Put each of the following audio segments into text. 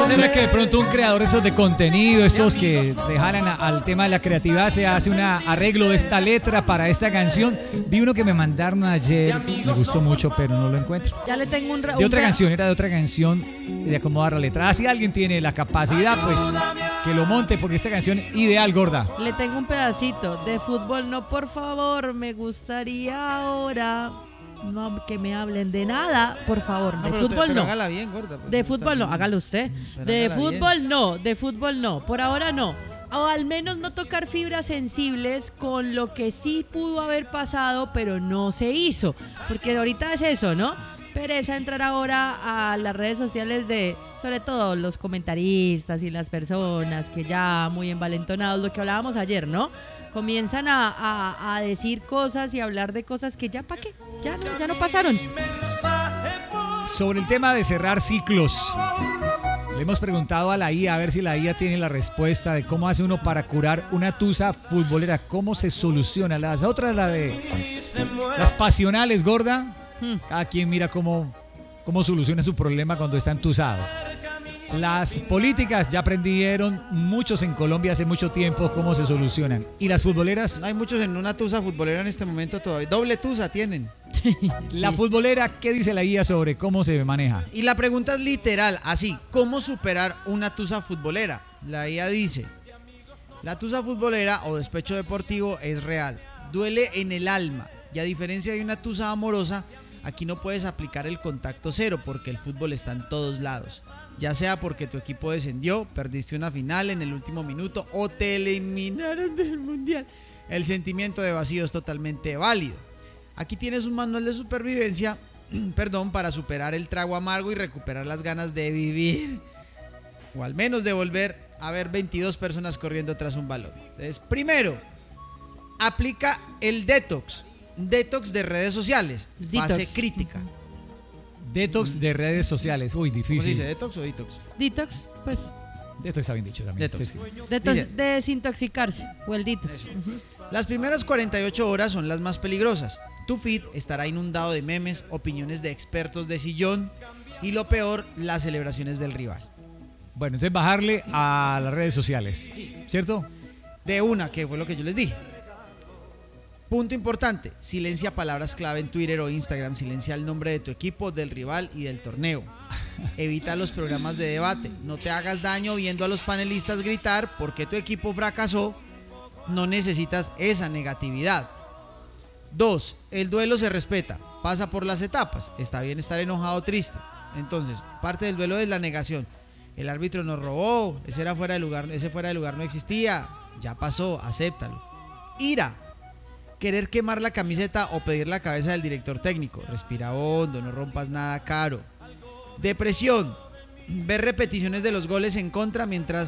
Puede ser que de pronto un creador esos de contenido, estos que le jalan al tema de la creatividad, se hace un arreglo de esta letra para esta canción. Vi uno que me mandaron ayer, me gustó mucho, pero no lo encuentro. Ya le tengo de otra canción, era de otra canción, de acomodar la letra. Si alguien tiene la capacidad, pues que lo monte, porque esta canción ideal, gorda. Le tengo un pedacito de fútbol, no, por favor, me gustaría ahora no que me hablen de nada, por favor. De fútbol no. Hágala bien, gorda. Pues de fútbol no, hágalo usted. De fútbol bien. No, de fútbol no, por ahora no. O al menos no tocar fibras sensibles con lo que sí pudo haber pasado, pero no se hizo. Porque ahorita es eso, ¿no? Pereza entrar ahora a las redes sociales de, sobre todo los comentaristas y las personas que ya muy envalentonados, lo que hablábamos ayer, ¿no? Comienzan a decir cosas y hablar de cosas que ya ¿para qué? Ya no pasaron. Sobre el tema de cerrar ciclos, le hemos preguntado a la IA a ver si la IA tiene la respuesta de cómo hace uno para curar una tusa futbolera, cómo se soluciona. Las otras, la de las pasionales, gorda. Cada quien mira cómo soluciona su problema cuando está entusado. Las políticas ya aprendieron muchos en Colombia hace mucho tiempo cómo se solucionan. ¿Y las futboleras? No hay muchos en una tusa futbolera en este momento todavía. Doble tusa tienen. La futbolera, ¿qué dice la guía sobre cómo se maneja? Y la pregunta es literal, así, ¿cómo superar una tusa futbolera? La guía dice, la tusa futbolera o despecho deportivo es real, duele en el alma y a diferencia de una tusa amorosa, aquí no puedes aplicar el contacto cero porque el fútbol está en todos lados. Ya sea porque tu equipo descendió, perdiste una final en el último minuto o te eliminaron del mundial. El sentimiento de vacío es totalmente válido. Aquí tienes un manual de supervivencia, para superar el trago amargo y recuperar las ganas de vivir. O al menos de volver a ver 22 personas corriendo tras un balón. Entonces, primero, aplica el detox. Detox de redes sociales. Fase crítica. Detox de redes sociales. Uy, difícil. ¿Cómo se dice, detox o detox? Detox, pues. Detox está bien dicho también. Detox. Sí. Detox, desintoxicarse o el detox. Las primeras 48 horas son las más peligrosas. Tu feed estará inundado de memes, opiniones de expertos de sillón y lo peor, las celebraciones del rival. Bueno, entonces bajarle a las redes sociales, ¿cierto? De una, que fue lo que yo les dije. Punto importante, silencia palabras clave en Twitter o Instagram, silencia el nombre de tu equipo, del rival y del torneo. Evita los programas de debate, no te hagas daño viendo a los panelistas gritar porque tu equipo fracasó, no necesitas esa negatividad. 2. El duelo se respeta, pasa por las etapas, está bien estar enojado o triste. Entonces, parte del duelo es la negación. El árbitro nos robó, ese fuera de lugar no existía, ya pasó, acéptalo. Ira. Querer quemar la camiseta o pedir la cabeza del director técnico. Respira hondo, no rompas nada caro. Depresión. Ver repeticiones de los goles en contra mientras...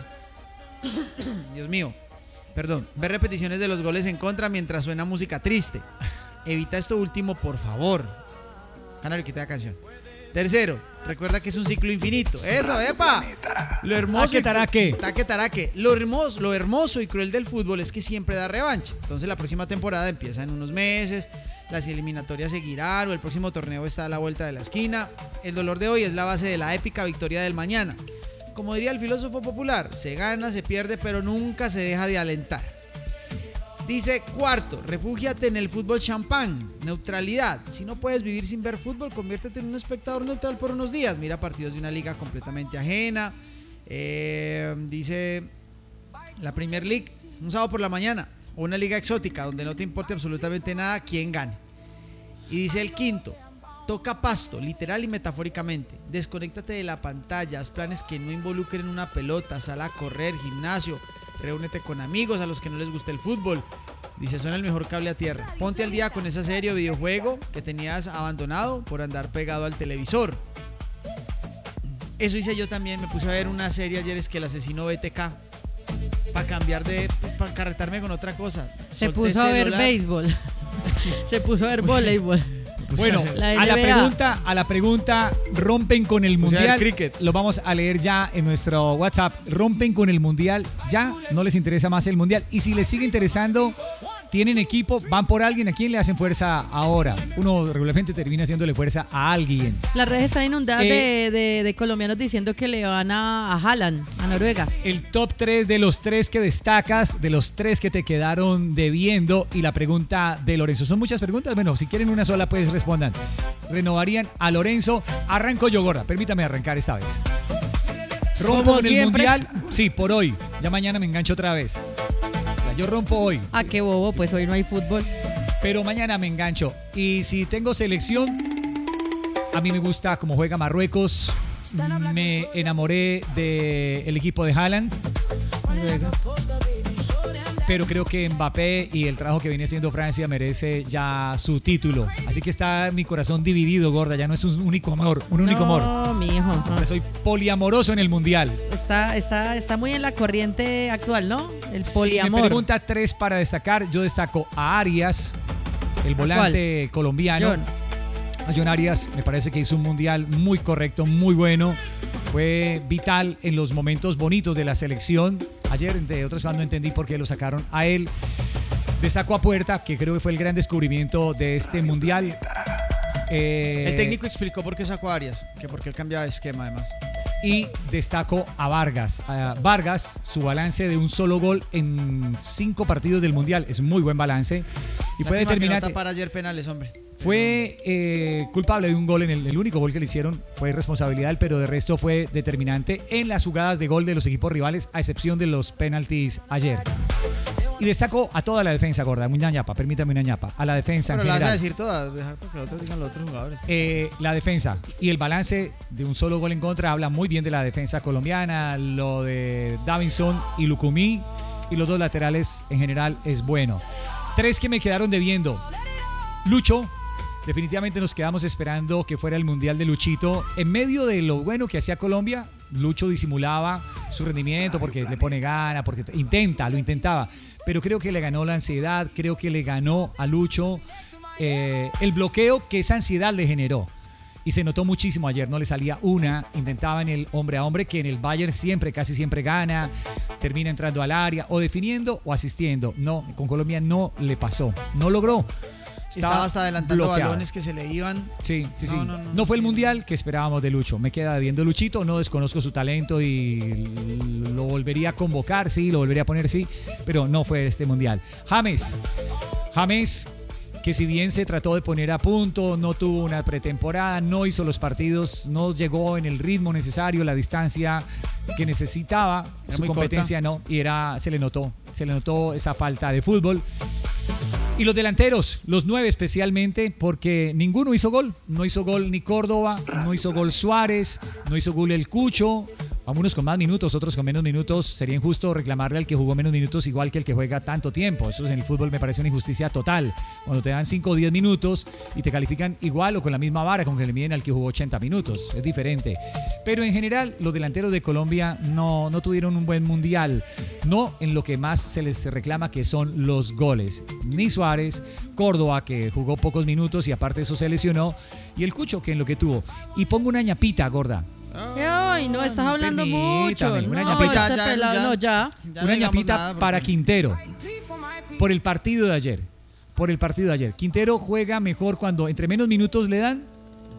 Ver repeticiones de los goles en contra mientras suena música triste. Evita esto último, por favor. Canario, quita la canción. Tercero, recuerda que es un ciclo infinito. ¡Eso, epa! Lo hermoso Taque. Lo hermoso y cruel del fútbol es que siempre da revancha. Entonces la próxima temporada empieza en unos meses, las eliminatorias seguirán o el próximo torneo está a la vuelta de la esquina. El dolor de hoy es la base de la épica victoria del mañana. Como diría el filósofo popular, se gana, se pierde, pero nunca se deja de alentar. Dice cuarto, refúgiate en el fútbol champán, neutralidad. Si no puedes vivir sin ver fútbol, conviértete en un espectador neutral por unos días. Mira partidos de una liga completamente ajena. Dice la Premier League, un sábado por la mañana, o una liga exótica donde no te importe absolutamente nada quién gane. Y dice el quinto, toca pasto, literal y metafóricamente. Desconéctate de la pantalla, haz planes que no involucren una pelota, sal a correr, gimnasio. Reúnete con amigos a los que no les gusta el fútbol. Dice, son el mejor cable a tierra. Ponte al día con esa serie o videojuego que tenías abandonado por andar pegado al televisor. Eso hice yo también. Me puse a ver una serie ayer, es que el asesino BTK. Para cambiar para carretarme con otra cosa. Se puso a ver béisbol. Se puso a ver voleibol. Bueno, a la pregunta, rompen con el mundial. Lo vamos a leer ya en nuestro WhatsApp. Rompen con el mundial, ya no les interesa más el mundial. Y si les sigue interesando, tienen equipo, van por alguien, ¿a quién le hacen fuerza ahora? Uno regularmente termina haciéndole fuerza a alguien. Las redes están inundadas de colombianos diciendo que le van a Haaland, a Noruega. El top 3 de los 3 que destacas, de los 3 que te quedaron debiendo, y la pregunta de Lorenzo. Son muchas preguntas, bueno, si quieren una sola pues respondan. ¿Renovarían a Lorenzo? Arranco yo, gorda, permítame arrancar esta vez. ¿Rompo con el Mundial? Sí, por hoy. Ya mañana me engancho otra vez. Yo rompo hoy. Ah, qué bobo, pues hoy no hay fútbol. Pero mañana me engancho. Y si tengo selección, a mí me gusta cómo juega Marruecos. Me enamoré del equipo de Haaland. Pero creo que Mbappé y el trabajo que viene haciendo Francia merece ya su título. Así que está mi corazón dividido, gorda. Ya no es un único amor, No, mijo. Ahora soy poliamoroso en el Mundial. Está muy en la corriente actual, ¿no? El poliamor. Si me pregunta 3 para destacar, yo destaco a Arias, el volante colombiano. A John Arias, me parece que hizo un Mundial muy correcto, muy bueno. Fue vital en los momentos bonitos de la selección. Ayer, entre otros, no entendí por qué lo sacaron a él. Destaco a Puerta, que creo que fue el gran descubrimiento de este Mundial. El técnico explicó por qué sacó a Arias, que porque él cambiaba de esquema además. Y destaco a Vargas. Vargas, su balance de un solo gol en 5 partidos del Mundial es muy buen balance. Y fue determinante. No tapar ayer penales, hombre. Fue culpable de un gol en el único gol que le hicieron, fue responsabilidad, pero de resto fue determinante en las jugadas de gol de los equipos rivales, a excepción de los penaltis ayer. Y destaco a toda la defensa, gorda, una ñapa, permítame una ñapa, a la defensa en general. Pero la vas a decir todas, deja que los otros digan los otros jugadores. La defensa y el balance de un solo gol en contra habla muy bien de la defensa colombiana, lo de Davinson y Lucumí, y los 2 laterales en general es bueno. 3 que me quedaron debiendo. Lucho. Definitivamente nos quedamos esperando que fuera el Mundial de Luchito. En medio de lo bueno que hacía Colombia, Lucho disimulaba su rendimiento porque le pone gana, porque lo intentaba. Pero creo que le ganó la ansiedad, creo que le ganó a Lucho el bloqueo que esa ansiedad le generó. Y se notó muchísimo ayer, no le salía una, intentaba en el hombre a hombre, que en el Bayern casi siempre gana, termina entrando al área, o definiendo o asistiendo. No, con Colombia no le pasó, no logró. Estaba hasta adelantando balones que se le iban. Sí. No fue el Mundial que esperábamos de Lucho. Me queda viendo Luchito, no desconozco su talento y lo volvería a convocar, sí, lo volvería a poner, sí, pero no fue este Mundial. James, que si bien se trató de poner a punto, no tuvo una pretemporada, no hizo los partidos, no llegó en el ritmo necesario, la distancia que necesitaba, su competencia corta. No, y se le notó esa falta de fútbol. Y los delanteros, los 9 especialmente, porque ninguno hizo gol. No hizo gol ni Córdoba, no hizo gol Suárez, no hizo gol el Cucho. Algunos con más minutos, otros con menos minutos. Sería injusto reclamarle al que jugó menos minutos igual que el que juega tanto tiempo. Eso en el fútbol me parece una injusticia total. Cuando te dan 5 o 10 minutos y te califican igual o con la misma vara con que le miden al que jugó 80 minutos. Es diferente. Pero en general, los delanteros de Colombia no tuvieron un buen Mundial. No en lo que más se les reclama, que son los goles. Ni Suárez, Córdoba, que jugó pocos minutos y aparte de eso se lesionó, y el Cucho, que en lo que tuvo. Y pongo una ñapita, gorda. Ay, no, estás hablando mucho. Una no, ñapita, ya. Una ñapita para Quintero. Por el partido de ayer. Quintero juega mejor cuando entre menos minutos le dan.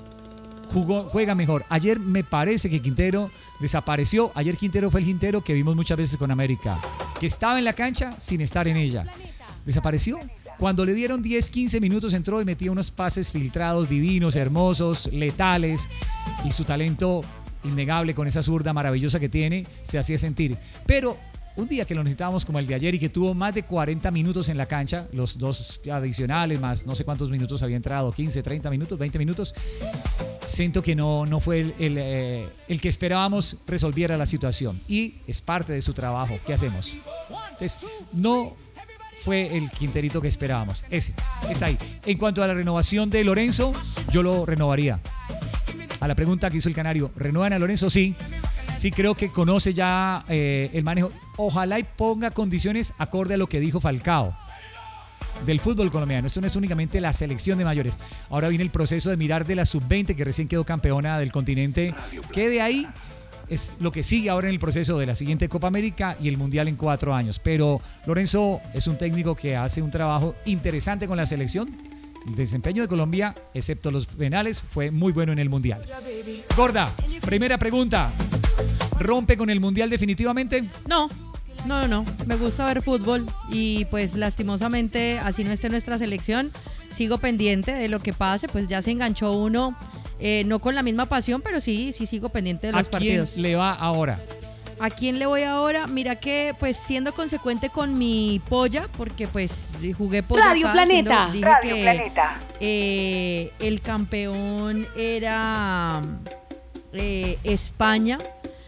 Juega mejor. Ayer me parece que Quintero desapareció. Ayer Quintero fue el Quintero que vimos muchas veces con América, que estaba en la cancha sin estar en ella. Desapareció. Cuando le dieron 10, 15 minutos entró y metía unos pases filtrados, divinos, hermosos, letales, y su talento innegable con esa zurda maravillosa que tiene se hacía sentir. Pero un día que lo necesitábamos como el de ayer y que tuvo más de 40 minutos en la cancha, los 2 adicionales más no sé cuántos minutos había entrado, 15, 30 minutos, 20 minutos, siento que no fue el que esperábamos resolviera la situación, y es parte de su trabajo. ¿Qué hacemos? Entonces, no fue el Quinterito que esperábamos. Ese está ahí. En cuanto a la renovación de Lorenzo, yo lo renovaría. A la pregunta que hizo el Canario, ¿renuevan a Lorenzo? Sí. Sí, creo que conoce ya el manejo. Ojalá y ponga condiciones acorde a lo que dijo Falcao del fútbol colombiano. Esto no es únicamente la selección de mayores. Ahora viene el proceso de mirar de la sub-20, que recién quedó campeona del continente, que de ahí es lo que sigue ahora en el proceso de la siguiente Copa América y el Mundial en 4 años. Pero Lorenzo es un técnico que hace un trabajo interesante con la selección. El desempeño de Colombia, excepto los penales, fue muy bueno en el Mundial. Gorda, primera pregunta. ¿Rompe con el Mundial definitivamente? No. Me gusta ver fútbol y pues lastimosamente, así no esté nuestra selección, sigo pendiente de lo que pase, pues ya se enganchó uno, no con la misma pasión, pero sí sigo pendiente de los partidos. ¿A quién le va ahora? ¿A quién le voy ahora? Mira que pues siendo consecuente con mi polla, porque pues jugué polla Radio acá, Planeta. dije Radio que Planeta. El campeón era España.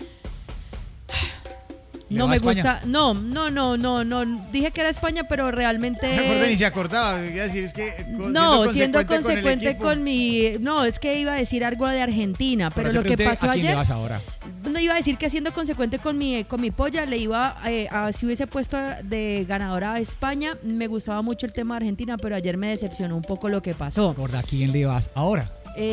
No me gusta, no, dije que era España, pero realmente... Me acuerdo ni se acordaba, iba a decir, es que... Siendo consecuente con mi... No, es que iba a decir algo de Argentina, pero lo que pasó ¿a quién ayer... le vas ahora? No, iba a decir que siendo consecuente con mi polla, le iba si hubiese puesto de ganadora a España, me gustaba mucho el tema de Argentina, pero ayer me decepcionó un poco lo que pasó. Gorda, ¿a quién le vas ahora?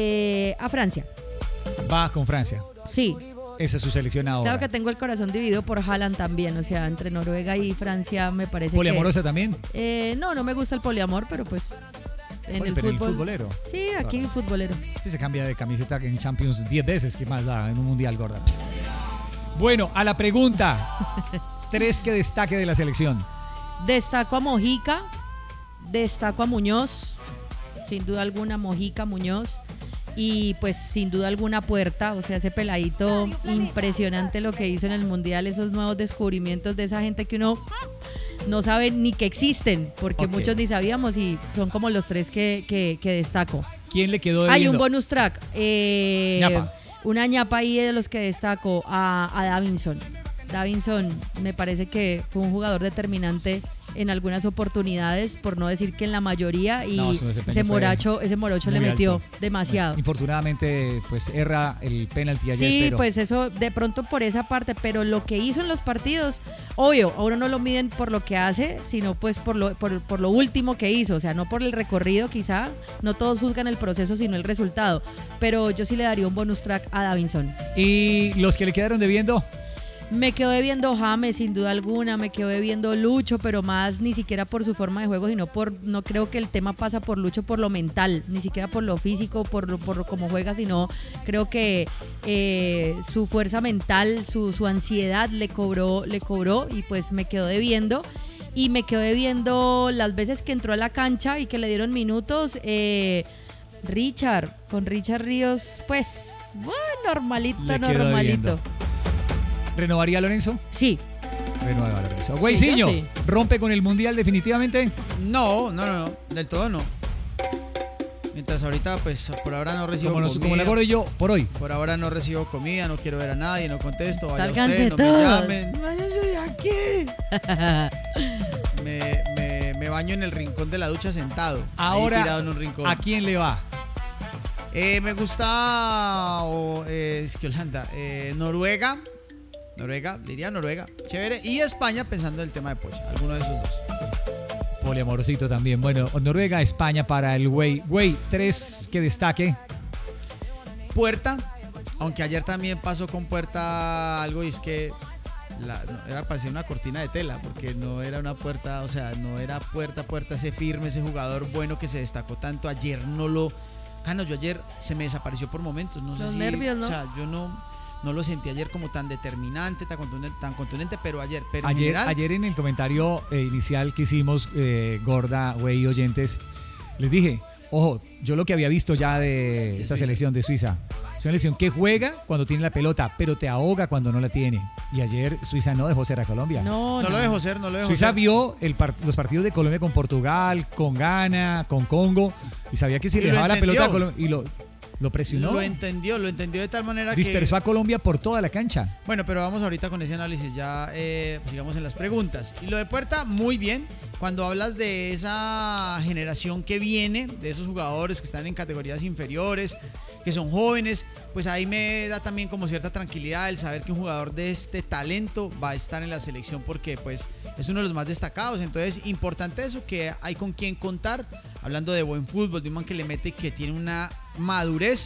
A Francia. Va con Francia. Sí. Esa es su selección ahora. Claro que tengo el corazón dividido por Haaland también, o sea, entre Noruega y Francia me parece ¿Poliamorosa también? No me gusta el poliamor, pero pues en el pero fútbol. el futbolero. Sí, aquí el futbolero. Sí, se cambia de camiseta en Champions 10 veces, ¿qué más da en un mundial, gorda? Pss. Bueno, a la pregunta. 3 que destaque de la selección. Destaco a Mojica, destaco a Muñoz, sin duda alguna Mojica, Muñoz. Y pues sin duda alguna Puerta, o sea, ese peladito impresionante lo que hizo en el Mundial, esos nuevos descubrimientos de esa gente que uno no sabe ni que existen, porque muchos ni sabíamos y son como los 3 que destaco. ¿Quién le quedó debiendo? Hay un bonus track, ñapa. Una ñapa ahí de los que destaco, a Davinson. Davinson me parece que fue un jugador determinante en algunas oportunidades, por no decir que en la mayoría, y ese morocho le metió alto. Demasiado. Infortunadamente, pues erra el penalti ayer. Sí, pero... pues eso de pronto por esa parte, pero lo que hizo en los partidos, obvio, a uno no lo miden por lo que hace, sino pues por lo último que hizo, o sea, no por el recorrido quizá, no todos juzgan el proceso, sino el resultado, pero yo sí le daría un bonus track a Davinson. ¿Y los que le quedaron debiendo? Me quedo debiendo James, sin duda alguna, me quedo debiendo Lucho, pero más ni siquiera por su forma de juego, sino no creo que el tema pasa por Lucho por lo mental, ni siquiera por lo físico, por cómo juega, sino creo que su fuerza mental, su ansiedad le cobró y pues me quedo debiendo. Y me quedo debiendo las veces que entró a la cancha y que le dieron minutos, con Richard Ríos, pues, bueno, normalito. Debiendo. ¿Renovaría a Lorenzo? Sí. Renueva a Lorenzo. Güeyciño, sí. ¿rompe con el Mundial definitivamente? No, del todo no. Mientras ahorita, pues, por ahora no recibo comida. Como la gordo y yo, por hoy. Por ahora no recibo comida, no quiero ver a nadie, no contesto, vaya Sálganse usted, no todos. me llamen. Váyanse de aquí. Me baño en el rincón de la ducha sentado. Ahora, ahí tirado en un rincón. ¿a quién le va? Me gusta es que Holanda, Noruega, diría Noruega, chévere, y España pensando en el tema de Pocha, alguno de esos dos. Poliamorosito también. Bueno, Noruega, España para el güey. Güey, 3 que destaque. Puerta, aunque ayer también pasó con Puerta algo y es que parecía una cortina de tela, porque no era una puerta, o sea, no era puerta, ese firme, ese jugador bueno que se destacó tanto. Ayer yo ayer se me desapareció por momentos, no sé Los si, nervios, ¿no? O sea, yo no lo sentí ayer como tan determinante, tan contundente, pero en general... Ayer en el comentario inicial que hicimos, Gorda, güey, oyentes, les dije, ojo, yo lo que había visto ya de esta selección de Suiza, es una selección que juega cuando tiene la pelota, pero te ahoga cuando no la tiene. Y ayer Suiza no dejó ser a Colombia. No lo dejó ser. Suiza vio los partidos de Colombia con Portugal, con Ghana, con Congo, y sabía que si le dejaba la pelota a Colombia, y lo presionó. Lo entendió de tal manera que... Dispersó a Colombia por toda la cancha. Bueno, pero vamos ahorita con ese análisis, ya pues sigamos en las preguntas. Y lo de Puerta, muy bien. Cuando hablas de esa generación que viene, de esos jugadores que están en categorías inferiores, que son jóvenes, pues ahí me da también como cierta tranquilidad el saber que un jugador de este talento va a estar en la selección, porque pues es uno de los más destacados. Entonces, importante eso, que hay con quien contar, hablando de buen fútbol, de un man que le mete, que tiene una madurez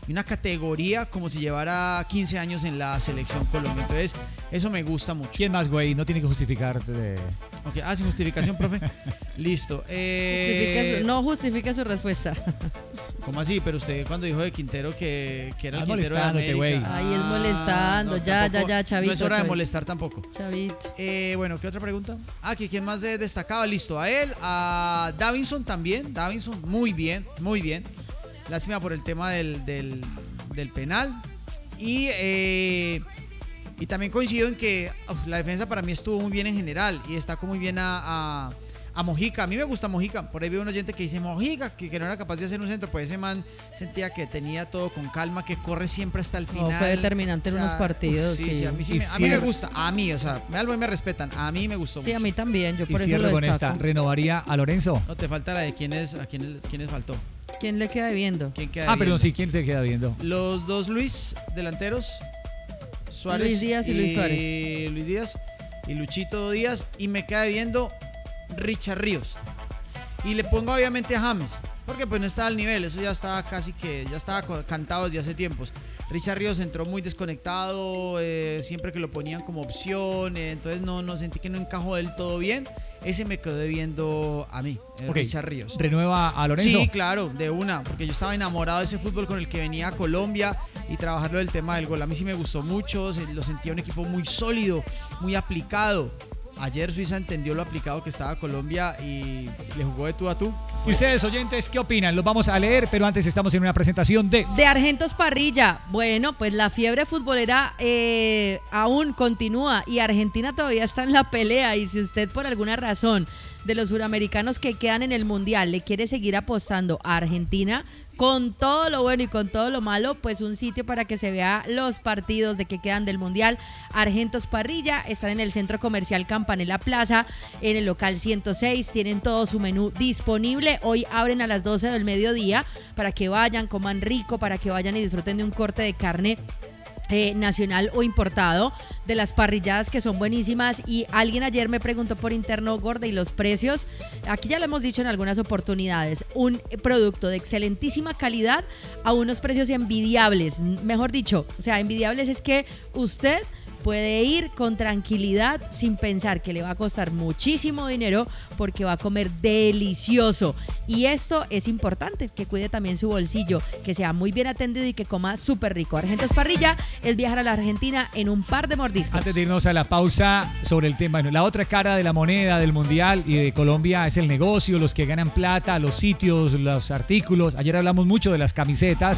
y una categoría como si llevara 15 años en la selección Colombia. Entonces, eso me gusta mucho. ¿Quién más, güey? No tiene que justificar. Okay. Sin justificación, profe. Listo. No justifica su respuesta. ¿Cómo así? Pero usted cuando dijo de Quintero que era el Quintero de América. Güey. Ahí es molestando. No, ya, chavito. No es hora de molestar tampoco. Chavito. Bueno, ¿qué otra pregunta? ¿Quién más destacaba? Listo. A él, a Davinson también. Davinson, muy bien. Lástima por el tema del penal. Y también coincido en que la defensa para mí estuvo muy bien en general y destaco muy bien a Mojica. A mí me gusta Mojica. Por ahí veo un oyente que dice Mojica, que no era capaz de hacer un centro. Pues ese man sentía que tenía todo con calma, que corre siempre hasta el final. Fue determinante en unos partidos. Sí, a mí me gusta. A mí, me respetan. A mí me gustó mucho. Sí, a mí también. Yo por eso cierro lo con destaco. esta. ¿Renovaría a Lorenzo? No, te falta la de quiénes faltó. ¿Quién le queda debiendo? Perdón, sí, ¿quién te queda viendo? Los dos Luis delanteros, Suárez Luis Díaz y Luis Suárez. Luis Díaz y Luchito Díaz, y me queda viendo Richard Ríos. Y le pongo obviamente a James, porque pues no estaba al nivel, eso ya estaba cantado desde hace tiempos. Richard Ríos entró muy desconectado, siempre que lo ponían como opción, entonces no sentí que no encajó del todo bien. Ese me quedó debiendo a mí, Richard Ríos. ¿Renueva a Lorenzo? Sí, claro, de una, porque yo estaba enamorado de ese fútbol con el que venía a Colombia y trabajarlo del tema del gol. A mí sí me gustó mucho, lo sentía un equipo muy sólido, muy aplicado. Ayer Suiza entendió lo aplicado que estaba Colombia y le jugó de tú a tú. ¿Y ustedes, oyentes, qué opinan? Los vamos a leer, pero antes estamos en una presentación de Argentos Parrilla. Bueno, pues la fiebre futbolera aún continúa y Argentina todavía está en la pelea. Y si usted por alguna razón de los suramericanos que quedan en el Mundial le quiere seguir apostando a Argentina, con todo lo bueno y con todo lo malo, pues un sitio para que se vea los partidos de que quedan del Mundial. Argentos Parrilla están en el Centro Comercial Campanella Plaza, en el local 106, tienen todo su menú disponible. Hoy abren a las 12 del mediodía para que vayan, coman rico, para que vayan y disfruten de un corte de carne nacional o importado, de las parrilladas que son buenísimas. Y alguien ayer me preguntó por interno, Gorda, y los precios, aquí ya lo hemos dicho en algunas oportunidades, un producto de excelentísima calidad a unos precios envidiables, mejor dicho, o sea, envidiables es que usted puede ir con tranquilidad sin pensar que le va a costar muchísimo dinero porque va a comer delicioso. Y esto es importante, que cuide también su bolsillo, que sea muy bien atendido y que coma súper rico. Argentos Parrilla es viajar a la Argentina en un par de mordiscos. Antes de irnos a la pausa sobre el tema, la otra cara de la moneda del Mundial y de Colombia es el negocio, los que ganan plata, los sitios, los artículos. Ayer hablamos mucho de las camisetas.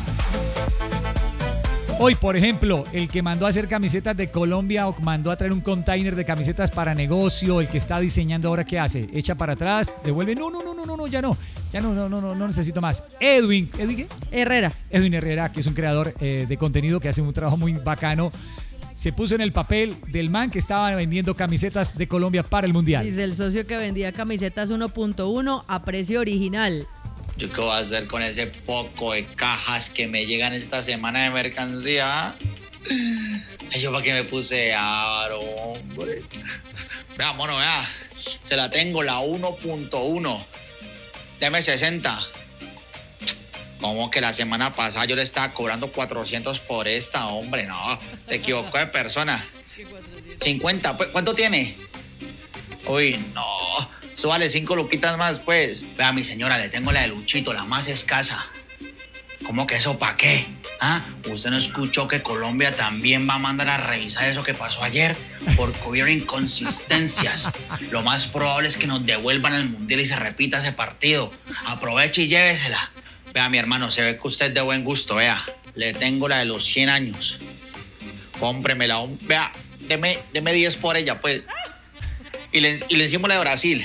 Hoy, por ejemplo, el que mandó a hacer camisetas de Colombia o mandó a traer un container de camisetas para negocio, el que está diseñando ahora, ¿qué hace? Echa para atrás, devuelve, no, ya no necesito más. ¿Edwin qué? Edwin Herrera, que es un creador de contenido que hace un trabajo muy bacano, se puso en el papel del man que estaba vendiendo camisetas de Colombia para el Mundial. Dice el socio que vendía camisetas 1.1 a precio original. ¿Yo qué voy a hacer con ese poco de cajas que me llegan esta semana de mercancía? Yo para qué me puse aro, hombre. Vea, mono, vea. Se la tengo, la 1.1. Deme 60. ¿Cómo que la semana pasada yo le estaba cobrando 400 por esta, hombre? No, te equivocó de persona. 50, ¿cuánto tiene? Uy, no. Súbale 5 luquitas más, pues. Vea, mi señora, le tengo la de Luchito, la más escasa. ¿Cómo que eso para qué? ¿Ah? ¿Usted no escuchó que Colombia también va a mandar a revisar eso que pasó ayer? Porque hubieron inconsistencias. Lo más probable es que nos devuelvan el Mundial y se repita ese partido. Aproveche y llévesela. Vea, mi hermano, se ve que usted es de buen gusto, vea. Le tengo la de los 100 años. Cómpremela. Vea, deme 10 por ella, pues. Y le encima la de Brasil.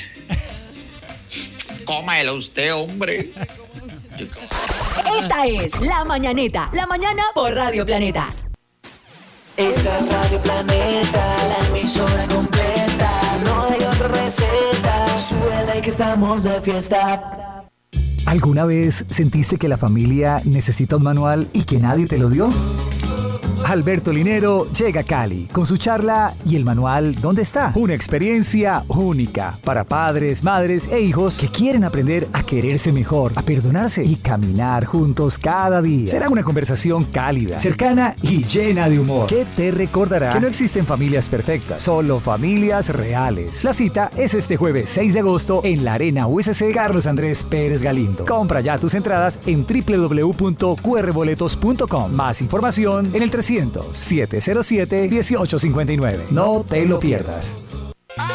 Cómela usted, hombre. Esta es La Mañanita. La mañana por Radio Planeta. Esa es Radio Planeta, la emisora completa. No hay otra receta. Súbela que estamos de fiesta. ¿Alguna vez sentiste que la familia necesita un manual y que nadie te lo dio? Alberto Linero llega a Cali con su charla ¿Y el manual dónde está? Una experiencia única para padres, madres e hijos que quieren aprender a quererse mejor, a perdonarse y caminar juntos cada día. Será una conversación cálida, cercana y llena de humor que te recordará que no existen familias perfectas, solo familias reales. La cita es este jueves 6 de agosto en la Arena USC Carlos Andrés Pérez Galindo. Compra ya tus entradas en www.qrboletos.com. Más información en el 300-707-1859. No te lo pierdas.